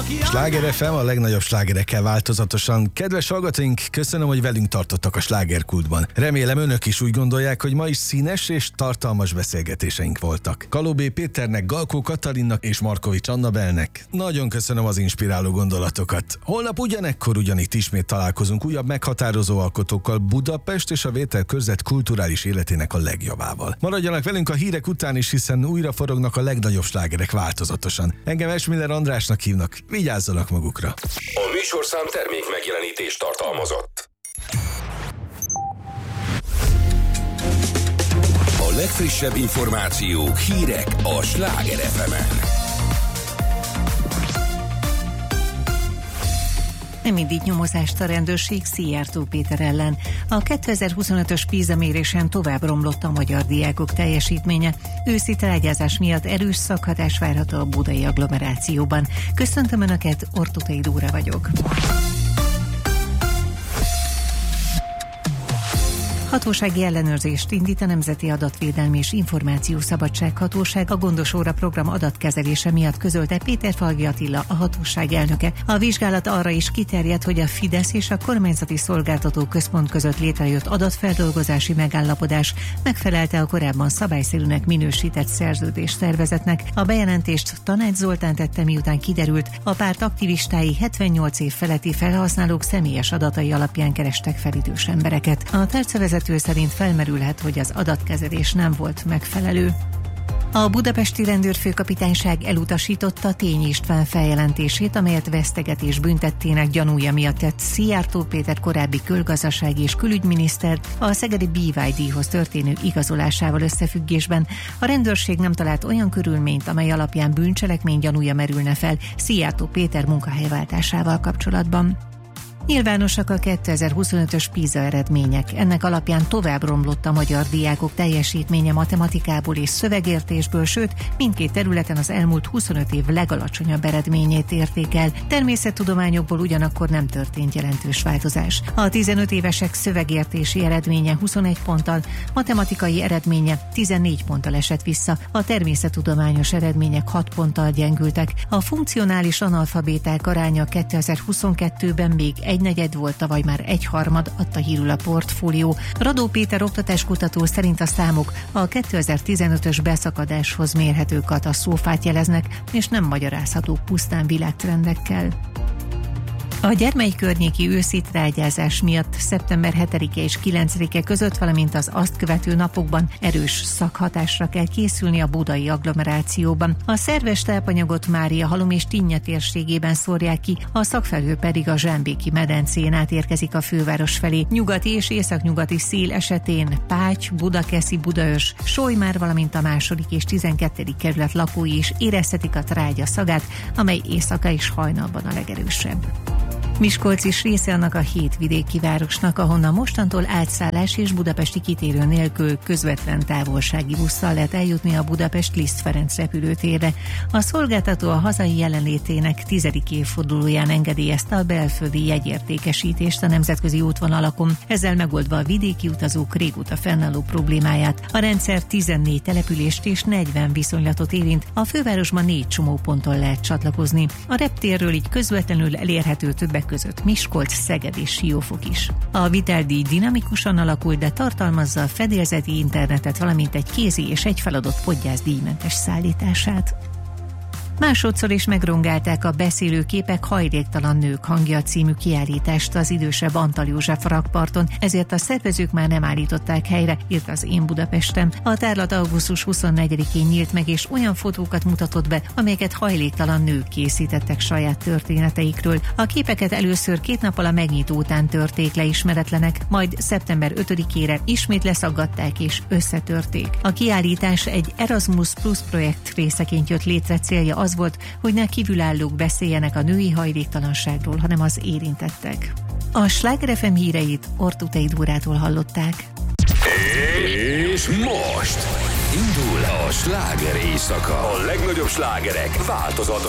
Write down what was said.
Sláger FM, a legnagyobb slágerekkel változatosan. Kedves hallgatóink, köszönöm, hogy velünk tartottak a slágerkultban. Remélem önök is úgy gondolják, hogy ma is színes és tartalmas beszélgetéseink voltak. Kalóbé Péternek, Galkó Katalinnak és Markovics Annabelnek nagyon köszönöm az inspiráló gondolatokat. Holnap ugyanekkor ugyanitt ismét találkozunk újabb meghatározó alkotókkal, Budapest és a Vételkörzet kulturális életének a legjavával. Maradjanak velünk a hírek után is, hiszen újra forognak a legnagyobb slágerek változatosan. Engem Esmiller Andrásnak hívnak, vigyázzanak magukra. A műsorszám termék megjelenítést tartalmazott. A legfrissebb információk, hírek a Sláger FM-en. Nem indít nyomozást a rendőrség Szijjártó Péter ellen. A 2025-ös PISA mérésen tovább romlott a magyar diákok teljesítménye. Őszi trágyázás miatt erős szakhatás várható a budai agglomerációban. Köszöntöm Önöket, Ortutai Dóra vagyok. Hatósági ellenőrzést indít a Nemzeti Adatvédelmi és Információszabadság Hatóság a Gondos Óra program adatkezelése miatt, közölte Péterfalvi Attila, a hatóság elnöke. A vizsgálat arra is kiterjed, hogy a Fidesz és a Kormányzati Szolgáltató Központ között létrejött adatfeldolgozási megállapodás megfelelte a korábban szabályszerűnek minősített szerződéstervezetnek. A bejelentést Tanács Zoltán tette, miután kiderült, a párt aktivistái 78 év feletti felhasználók személyes adatai alapján kerestek fel idős embereket. A tárcavezető szerint felmerülhet, hogy az adatkezelés nem volt megfelelő. A budapesti rendőrfőkapitányság elutasította Tényi István feljelentését, amelyet vesztegetés büntettének gyanúja miatt tett Szijjártó Péter korábbi külgazdasági és külügyminiszter a szegedi BYD-hoz történő igazolásával összefüggésben. A rendőrség nem talált olyan körülményt, amely alapján bűncselekmény gyanúja merülne fel Szijjártó Péter munkahelyváltásával kapcsolatban. Nyilvánosak a 2025-ös PISA eredmények. Ennek alapján tovább romlott a magyar diákok teljesítménye matematikából és szövegértésből, sőt, mindkét területen az elmúlt 25 év legalacsonyabb eredményét érték el. Természettudományokból ugyanakkor nem történt jelentős változás. A 15 évesek szövegértési eredménye 21 ponttal, matematikai eredménye 14 ponttal esett vissza, a természettudományos eredmények 6 ponttal gyengültek. A funkcionális analfabéták aránya 2022-ben még 1/4 volt, tavaly már 1/3, adta hírül a Portfólió. Radó Péter oktatáskutató szerint a számok a 2015-ös beszakadáshoz mérhető katasztrófát jeleznek, és nem magyarázhatók pusztán világtrendekkel. A Gyermely-környéki őszi trágyázás miatt szeptember 7-e és 9-e között, valamint az azt követő napokban erős szakhatásra kell készülni a budai agglomerációban. A szerves tápanyagot Máriahalom és Tinnya térségében szórják ki, a szakfelhő pedig a Zsámbéki medencén átérkezik a főváros felé. Nyugati és északnyugati szél esetén Páty, Budakeszi, Budaörs, Solymár, valamint a 2. és 12. kerület lakói is érezhetik a trágya szagát, amely éjszaka és hajnalban a legerősebb. Miskolc is része annak a 7 vidéki városnak, ahonnan mostantól átszállás és budapesti kitérő nélkül közvetlen távolsági busszal lehet eljutni a Budapest Liszt Ferenc repülőtérre. A szolgáltató a hazai jelenlétének 10. évfordulóján engedélyezte a belföldi jegyértékesítést a nemzetközi útvonalakon, ezzel megoldva a vidéki utazók régóta fennálló problémáját. A rendszer 14 települést és 40 viszonylatot érint, a fővárosban 4 csomóponton lehet csatlakozni. A reptérről így közvetlenül elérhető többek között Miskolc, Szeged és Siófok is. A viteldíj dinamikusan alakul, de tartalmazza a fedélzeti internetet, valamint egy kézi és egy feladott podgyász díjmentes szállítását. Másodszor is megrongálták a Beszélőképek hajléktalan nők hangja című kiállítást az idősebb Antal József rakparton, ezért a szervezők már nem állították helyre, írt az Én Budapesten. A tárlat augusztus 24-én nyílt meg, és olyan fotókat mutatott be, amelyeket hajléktalan nők készítettek saját történeteikről. A képeket először 2 nappal a megnyitó után törték le ismeretlenek, majd szeptember 5-ére ismét leszaggatták és összetörték. A kiállítás egy Erasmus Plus projekt részeként jött létre, célja az volt, hogy ne kívülállók beszéljenek a női hajléktalanságról, hanem az érintettek. A Sláger FM híreit Ortutai Dórától hallották. És most indul a sláger éjszaka. A legnagyobb slágerek változatos